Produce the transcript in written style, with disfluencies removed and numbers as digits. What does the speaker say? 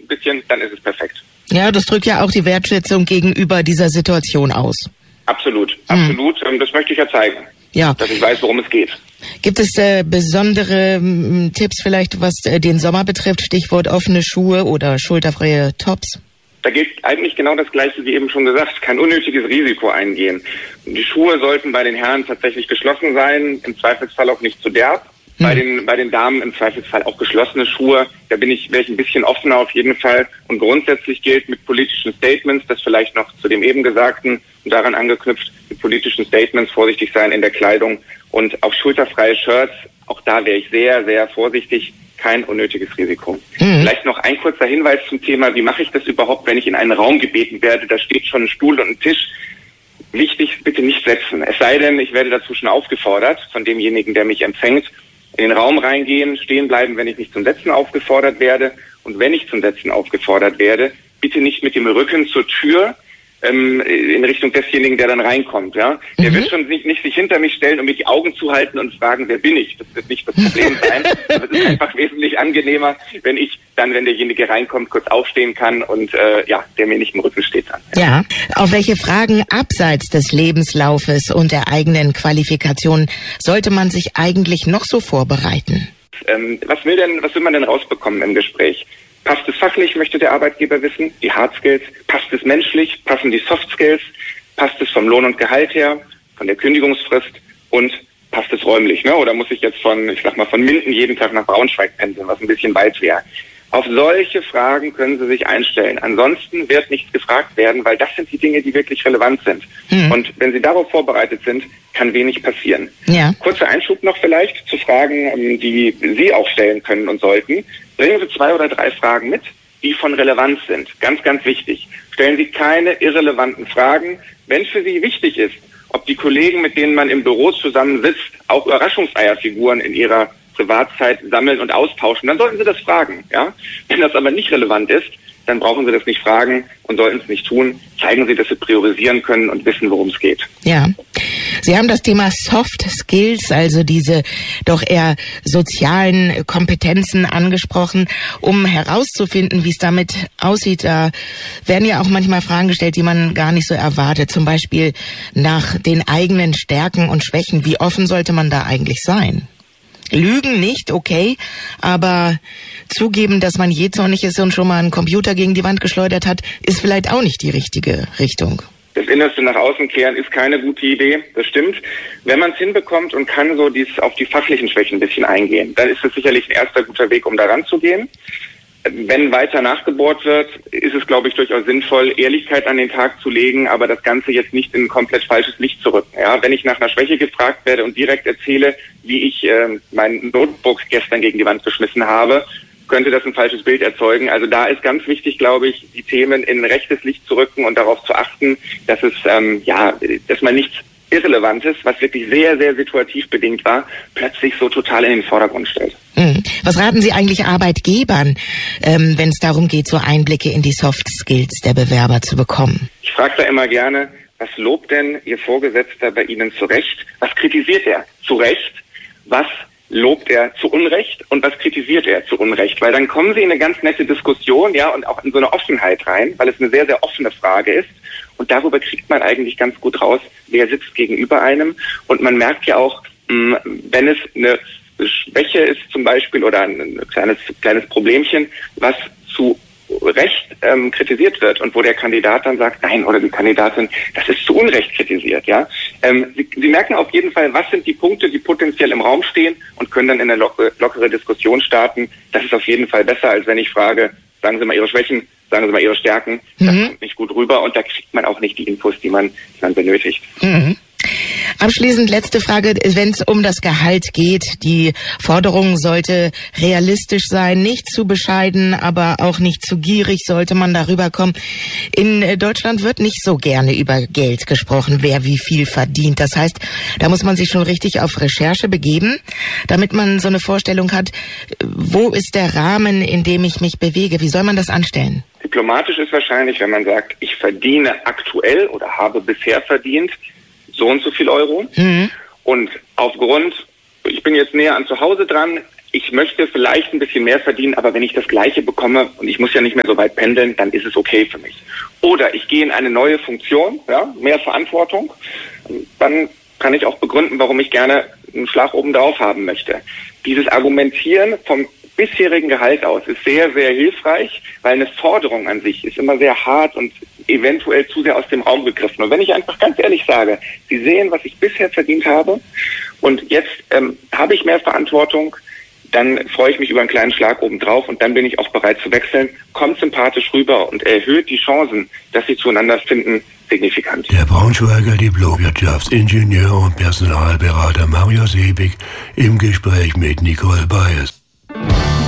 ein bisschen, dann ist es perfekt. Ja, das drückt ja auch die Wertschätzung gegenüber dieser Situation aus. Absolut. Das möchte ich ja zeigen, dass ich weiß, worum es geht. Gibt es besondere Tipps vielleicht, was den Sommer betrifft? Stichwort offene Schuhe oder schulterfreie Tops? Da gilt eigentlich genau das Gleiche wie eben schon gesagt. Kein unnötiges Risiko eingehen. Die Schuhe sollten bei den Herren tatsächlich geschlossen sein, im Zweifelsfall auch nicht zu derb. Bei den Damen im Zweifelsfall auch geschlossene Schuhe. Da wäre ich ein bisschen offener auf jeden Fall. Und grundsätzlich gilt mit politischen Statements, das vielleicht noch zu dem eben Gesagten und daran angeknüpft, mit politischen Statements vorsichtig sein in der Kleidung und auch schulterfreie Shirts. Auch da wäre ich sehr, sehr vorsichtig. Kein unnötiges Risiko. Vielleicht noch ein kurzer Hinweis zum Thema, wie mache ich das überhaupt, wenn ich in einen Raum gebeten werde, da steht schon ein Stuhl und ein Tisch. Wichtig, bitte nicht setzen. Es sei denn, ich werde dazu schon aufgefordert von demjenigen, der mich empfängt. In den Raum reingehen, stehen bleiben, wenn ich nicht zum Setzen aufgefordert werde. Und wenn ich zum Setzen aufgefordert werde, bitte nicht mit dem Rücken zur Tür in Richtung desjenigen, der dann reinkommt. Ja, der wird schon nicht sich hinter mich stellen und mir die Augen zuhalten und fragen, wer bin ich? Das wird nicht das Problem sein. Aber es ist einfach wesentlich angenehmer, wenn ich dann, wenn derjenige reinkommt, kurz aufstehen kann und der mir nicht im Rücken steht dann. Ja. Auf welche Fragen abseits des Lebenslaufes und der eigenen Qualifikation sollte man sich eigentlich noch so vorbereiten? Was will man denn rausbekommen im Gespräch? Passt es fachlich, möchte der Arbeitgeber wissen, die Hard Skills. Passt es menschlich, passen die Soft Skills. Passt es vom Lohn und Gehalt her, von der Kündigungsfrist und passt es räumlich, ne? Oder muss ich jetzt von Minden jeden Tag nach Braunschweig pendeln, was ein bisschen weit wäre. Auf solche Fragen können Sie sich einstellen. Ansonsten wird nichts gefragt werden, weil das sind die Dinge, die wirklich relevant sind. Und wenn Sie darauf vorbereitet sind, kann wenig passieren. Ja. Kurzer Einschub noch vielleicht zu Fragen, die Sie auch stellen können und sollten. Bringen Sie 2 oder 3 Fragen mit, die von Relevanz sind. Ganz, ganz wichtig. Stellen Sie keine irrelevanten Fragen. Wenn es für Sie wichtig ist, ob die Kollegen, mit denen man im Büro zusammensitzt, auch Überraschungseierfiguren in ihrer Privatzeit sammeln und austauschen, dann sollten Sie das fragen. Ja? Wenn das aber nicht relevant ist, dann brauchen Sie das nicht fragen und sollten es nicht tun. Zeigen Sie, dass Sie priorisieren können und wissen, worum es geht. Ja. Sie haben das Thema Soft Skills, also diese doch eher sozialen Kompetenzen angesprochen, um herauszufinden, wie es damit aussieht. Da werden ja auch manchmal Fragen gestellt, die man gar nicht so erwartet. Zum Beispiel nach den eigenen Stärken und Schwächen. Wie offen sollte man da eigentlich sein? Lügen nicht, okay, aber zugeben, dass man jähzornig ist und schon mal einen Computer gegen die Wand geschleudert hat, ist vielleicht auch nicht die richtige Richtung. Das Innerste nach außen kehren ist keine gute Idee, das stimmt. Wenn man es hinbekommt und kann so auf die fachlichen Schwächen ein bisschen eingehen, dann ist es sicherlich ein erster guter Weg, um da ranzugehen. Wenn weiter nachgebohrt wird, ist es, glaube ich, durchaus sinnvoll, Ehrlichkeit an den Tag zu legen, aber das Ganze jetzt nicht in ein komplett falsches Licht zu rücken. Ja, wenn ich nach einer Schwäche gefragt werde und direkt erzähle, wie ich mein Notebook gestern gegen die Wand geschmissen habe, könnte das ein falsches Bild erzeugen. Also da ist ganz wichtig, glaube ich, die Themen in ein rechtes Licht zu rücken und darauf zu achten, dass dass man nichts Irrelevantes, was wirklich sehr, sehr situativ bedingt war, plötzlich so total in den Vordergrund stellt. Was raten Sie eigentlich Arbeitgebern, wenn es darum geht, so Einblicke in die Soft Skills der Bewerber zu bekommen? Ich frage da immer gerne, was lobt denn Ihr Vorgesetzter bei Ihnen zu Recht? Was kritisiert er zu Recht? Was lobt er zu Unrecht und was kritisiert er zu Unrecht? Weil dann kommen Sie in eine ganz nette Diskussion, ja, und auch in so eine Offenheit rein, weil es eine sehr, sehr offene Frage ist. Und darüber kriegt man eigentlich ganz gut raus, wer sitzt gegenüber einem. Und man merkt ja auch, wenn es eine Schwäche ist zum Beispiel oder ein kleines Problemchen, was zu Recht kritisiert wird und wo der Kandidat dann sagt, nein, oder die Kandidatin, das ist zu Unrecht kritisiert. Ja, Sie merken auf jeden Fall, was sind die Punkte, die potenziell im Raum stehen und können dann in eine lockere Diskussion starten. Das ist auf jeden Fall besser, als wenn ich frage, sagen Sie mal Ihre Schwächen, sagen Sie mal Ihre Stärken. Das kommt nicht gut rüber und da kriegt man auch nicht die Infos, die man benötigt. Abschließend letzte Frage, wenn es um das Gehalt geht. Die Forderung sollte realistisch sein, nicht zu bescheiden, aber auch nicht zu gierig sollte man darüber kommen. In Deutschland wird nicht so gerne über Geld gesprochen, wer wie viel verdient. Das heißt, da muss man sich schon richtig auf Recherche begeben, damit man so eine Vorstellung hat, wo ist der Rahmen, in dem ich mich bewege? Wie soll man das anstellen? Diplomatisch ist wahrscheinlich, wenn man sagt, ich verdiene aktuell oder habe bisher verdient so und so viel Euro. Und aufgrund, ich bin jetzt näher an zu Hause dran, ich möchte vielleicht ein bisschen mehr verdienen, aber wenn ich das Gleiche bekomme und ich muss ja nicht mehr so weit pendeln, dann ist es okay für mich. Oder ich gehe in eine neue Funktion, ja, mehr Verantwortung, dann kann ich auch begründen, warum ich gerne einen Schlag oben drauf haben möchte. Dieses Argumentieren vom bisherigen Gehalt aus ist sehr, sehr hilfreich, weil eine Forderung an sich ist immer sehr hart und eventuell zu sehr aus dem Raum gegriffen. Und wenn ich einfach ganz ehrlich sage, Sie sehen, was ich bisher verdient habe und jetzt habe ich mehr Verantwortung, dann freue ich mich über einen kleinen Schlag obendrauf und dann bin ich auch bereit zu wechseln, kommt sympathisch rüber und erhöht die Chancen, dass Sie zueinander finden, signifikant. Der Braunschweiger Diplom-Wirtschaftsingenieur und Personalberater Mario Sebig im Gespräch mit Nicole Bayes.